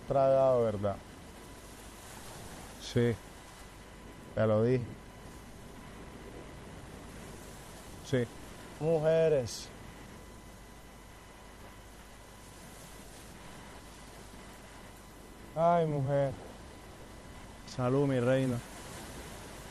tragado, ¿verdad? Sí, te lo dije. Sí. Mujeres. Ay, mujer. Salud, mi reina.